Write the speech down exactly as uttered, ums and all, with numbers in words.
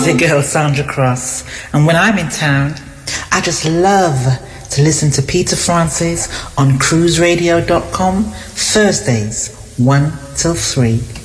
your girl Sandra Cross. And when I'm in town, I just love to listen to Peter Francis on cruise radio dot com Thursdays, one till three.